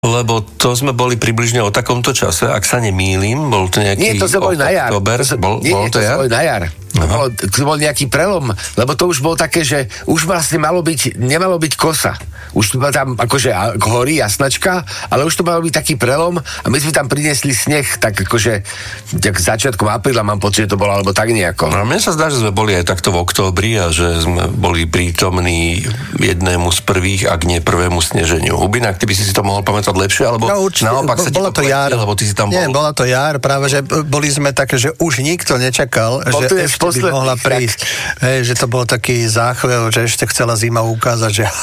Lebo to sme boli približne o takomto čase, ak sa nemýlim, bol to nejaký... Nie, to sme boli na jar. Bol to jar? Na jar. To bol nejaký prelom, lebo to už bolo také, že už vlastne nemalo byť kosa. Už to bola tam akože horí jasnačka, ale už to malo byť taký prelom a my sme tam priniesli sneh, tak akože začiatkom apríla mám pocit, že to bolo, alebo tak nejako. No, mne sa zdá, že sme boli aj takto v októbri a že sme boli prítomní jednému z prvých, ak nie prvému sneženiu. Hubinak, ty by si to mohol pamätať lepšie, alebo naopak sa ti to jar, lebo ty si tam bol? Nie, bola to jar, práve, že boli sme také, že už nikto nečakal, že ešte by mohla prísť. Hej, že to bol taký záchvev, že ešte chcela zima ukázať, že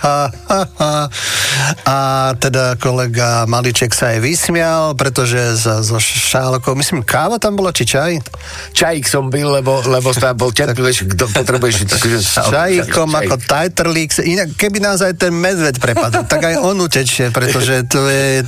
a teda kolega Maliček sa aj vysmial, pretože so šálkou, myslím, káva tam bola, či čaj? Čajík som byl, lebo tam bol vieš, kto potrebuješ čajíkom ako tajtrlík. Inak, keby nás aj ten medveď prepadol, tak aj on utečie, pretože to je...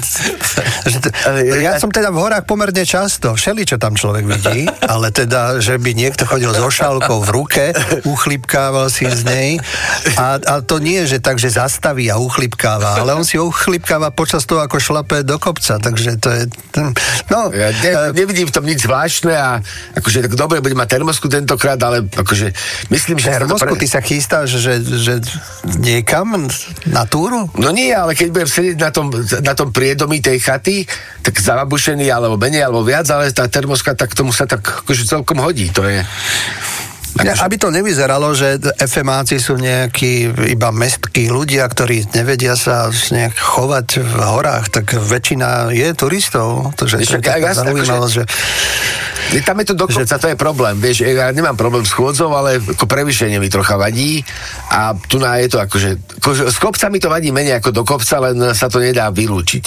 Ja som teda v horách pomerne často, všeličo tam človek vidí, ale teda, že by niekto chodil so šálkou v ruke, uchlipkával si z nej a to nie je, že tak, že zastaví a uchlipkáva, ale on si uchlipkáva počas toho, ako šlape do kopca, takže to je... No, ja nevidím v tom nič zvláštne a akože tak dobre, budem mať termosku tentokrát, ale akože myslím, že... Termosku, ty sa chystáš, že niekam na túru? No nie, ale keď budem sedieť na tom priedomí tej chaty, tak zavabušený, alebo menej, alebo viac, ale tá termoska, tak tomu sa tak akože celkom hodí, to je... Aby to nevyzeralo, že FMáci sú nejakí iba mestskí ľudia, ktorí nevedia sa nejak chovať v horách, tak väčšina je turistov. Takže to je taká zaujímavosť, že... Tam je to do kopca, to je problém. Vieš, ja nemám problém s chôdzou, ale ako prevýšenie mi trocha vadí a tu je to akože s kopca mi to vadí menej ako do kopca, len sa to nedá vylúčiť.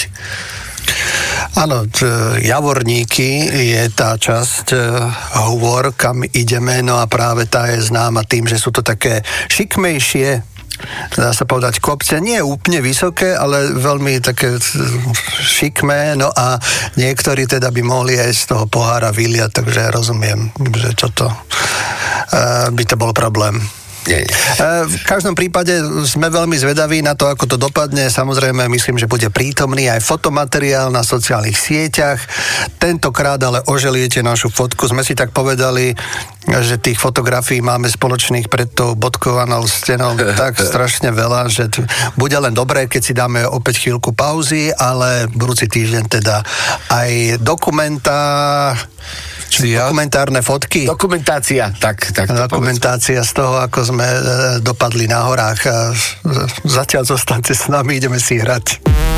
Áno, Javorníky je tá časť Hovor, kam ideme, no a práve tá je známa tým, že sú to také šikmejšie, dá sa povedať, kopce, nie úplne vysoké, ale veľmi také šikmé, no a niektorí teda by mohli aj z toho pohára vyliať, takže rozumiem, že toto by to bol problém. V každom prípade sme veľmi zvedaví na to, ako to dopadne. Samozrejme, myslím, že bude prítomný aj fotomateriál na sociálnych sieťach. Tentokrát ale oželiete našu fotku. Sme si tak povedali, že tých fotografií máme spoločných pred tou bodkovanou stenou tak strašne veľa, že bude len dobré, keď si dáme opäť chvíľku pauzy, ale budúci týždeň teda aj dokumentárne fotky. Dokumentácia, tak dokumentácia z toho, ako sme dopadli na horách. Zatiaľ zostaňte s nami, ideme si hrať.